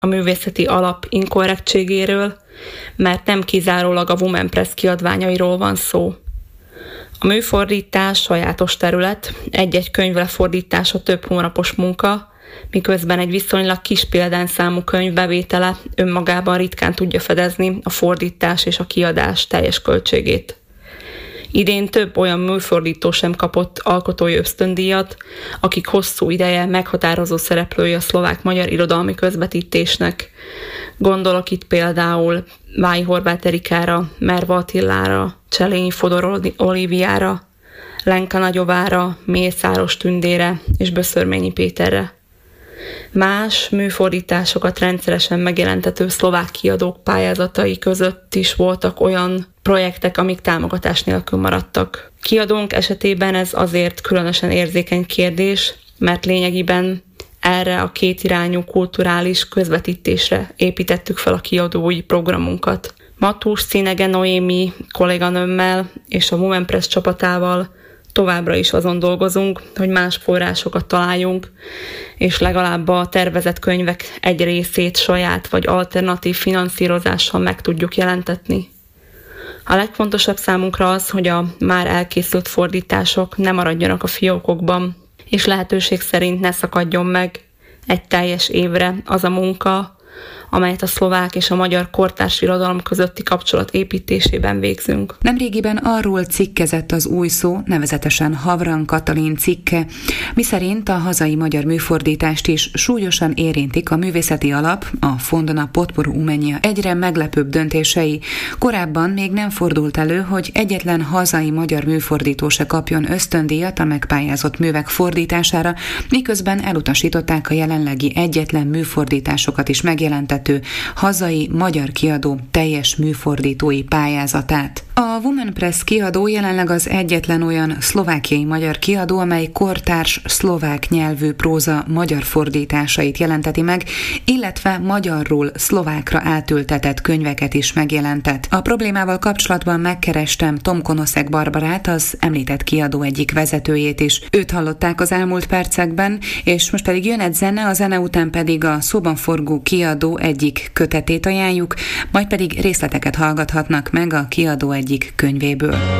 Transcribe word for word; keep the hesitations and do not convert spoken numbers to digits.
a művészeti alap inkorrektségéről, mert nem kizárólag a Women Press kiadványairól van szó. A műfordítás sajátos terület, egy-egy könyv lefordítása több hónapos munka, miközben egy viszonylag kis példányszámú könyv bevétele önmagában ritkán tudja fedezni a fordítás és a kiadás teljes költségét. Idén több olyan műfordító sem kapott alkotói ösztöndíjat, akik hosszú ideje meghatározó szereplői a szlovák-magyar irodalmi közvetítésnek. Gondolok itt például Vályi Horváth Erikára, Merva Attilára, Cselényi Fodor Olíviára, Lenka Nagyovára, Mészáros Tündére és Böszörményi Péterre. Más műfordításokat rendszeresen megjelentető szlovák kiadók pályázatai között is voltak olyan projektek, amik támogatás nélkül maradtak. Kiadónk esetében ez azért különösen érzékeny kérdés, mert lényegében erre a kétirányú kulturális közvetítésre építettük fel a kiadói programunkat. Matús Színege Noémi kolléganőmmel és a Women Press csapatával továbbra is azon dolgozunk, hogy más forrásokat találjunk, és legalább a tervezett könyvek egy részét saját vagy alternatív finanszírozással meg tudjuk jelentetni. A legfontosabb számunkra az, hogy a már elkészült fordítások ne maradjanak a fiókokban, és lehetőség szerint ne szakadjon meg egy teljes évre az a munka, amelyet a szlovák és a magyar kortárs irodalom közötti kapcsolat építésében végzünk. Nemrégiben arról cikkezett az Új Szó, nevezetesen Havran Katalin cikke, miszerint a hazai magyar műfordítást is súlyosan érintik a művészeti alap, a Fondna Podporu Umenia egyre meglepőbb döntései. Korábban még nem fordult elő, hogy egyetlen hazai magyar műfordító se kapjon ösztöndíjat a megpályázott művek fordítására, miközben elutasították a jelenlegi egyetlen műfordításokat is megjelentető hazai magyar kiadó teljes műfordítói pályázatát. A Women Press kiadó jelenleg az egyetlen olyan szlovákiai magyar kiadó, amely kortárs szlovák nyelvű próza magyar fordításait jelenteti meg, illetve magyarról szlovákra átültetett könyveket is megjelentett. A problémával kapcsolatban megkerestem Tom Konoszek Barbarát, az említett kiadó egyik vezetőjét is. Őt hallották az elmúlt percekben, és most pedig jön egy zene, a zene után pedig a szóban forgó kiadó egyik kötetét ajánljuk, majd pedig részleteket hallgathatnak meg a kiadó egyik könyvéből.